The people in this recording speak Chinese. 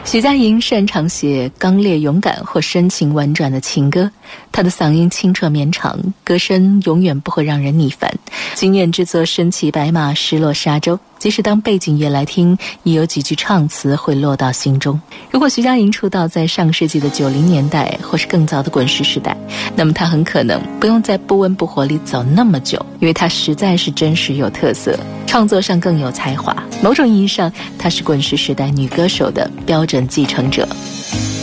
徐佳莹擅长写刚烈勇敢或深情婉转的情歌，她的嗓音清澈绵长，歌声永远不会让人腻烦。经验制作身骑白马失落沙洲，即使当背景乐来听，也有几句唱词会落到心中。如果徐佳莹出道在上世纪的90年代或是更早的滚石时代，那么她很可能不用在不温不火里走那么久，因为她实在是真实有特色，创作上更有才华。某种意义上，她是滚石时代女歌手的标准继承者。